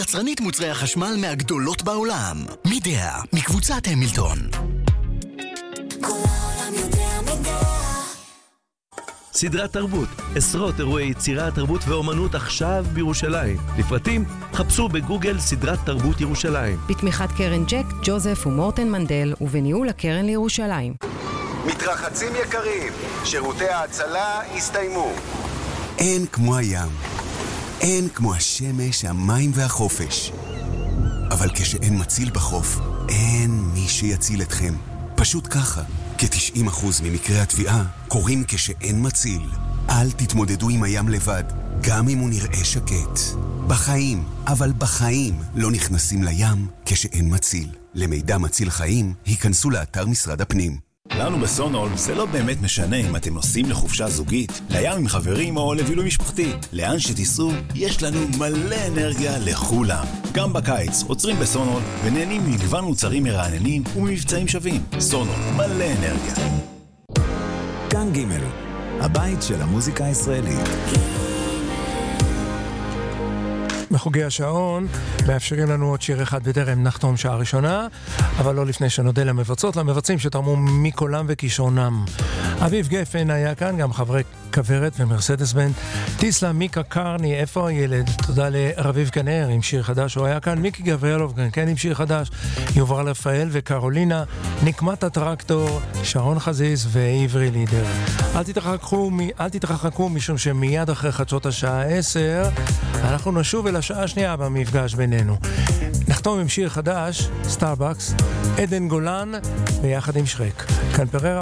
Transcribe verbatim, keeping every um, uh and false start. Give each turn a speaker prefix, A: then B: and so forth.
A: יצרנית מוצרי החשמל מהגדולות בעולם. מידע, מקבוצת המילטון.
B: כל העולם יודע מידע.
C: סדרת תרבות, עשרות אירועי יצירה, תרבות ואומנות עכשיו בירושלים. לפרטים, חפשו בגוגל סדרת תרבות ירושלים.
D: בתמיכת קרן ג'ק, ג'וזף ומורטן מנדל, ובניהול הקרן לירושלים.
E: מתרחצים יקרים, שירותי ההצלה הסתיימו.
F: אין כמו הים, אין כמו השמש, המים והחופש. אבל כשאין מציל בחוף, אין מי שיציל אתכם. פשוט ככה. כ-תשעים אחוז ממקרי התביעה קורים כשאין מציל. אל תתמודדו עם הים לבד, גם אם הוא נראה שקט. בחיים, אבל בחיים לא נכנסים לים כשאין מציל. למידע מציל חיים, היכנסו לאתר משרד הפנים.
G: לנו בסונול זה לא באמת משנה אם אתם נוסעים לחופשה זוגית, לים עם חברים או לבילוי משפחתי. לאן שתיסעו, יש לנו מלא אנרגיה לכולם. גם בקיץ עוצרים בסונול ונהנים ממגוון מוצרים מרעננים וממבצעים שווים. סונול, מלא אנרגיה.
H: כאן ג' הבית של המוזיקה הישראלית.
I: בחוגי השעון מאפשרים לנו עוד שיר אחד בטרם נחתום שעה ראשונה, אבל לא לפני שנודה למבצעות, למבצעים שתרמו מקולם וכישרונם. אביב גפן היה כאן, גם חברי כברת ומרסדס בנד. טיסלה, מיקה קרני, איפה הילד? תודה לרביב כנר עם שיר חדש, הוא היה כאן. מיקי גבריאלוב גם כן עם שיר חדש, יובל רפאל וקרולינה, נקמת הטרקטור, שרון חזיז ועברי לידר. אל תתרחקו, אל תתרחקו משום שמיד אחרי חדשות השעה עשר אנחנו נשוב אל השעה השנייה במפגש בינינו. נחתום עם שיר חדש, סטארבקס, עדן גולן ביחד עם שרק. כאן פררה.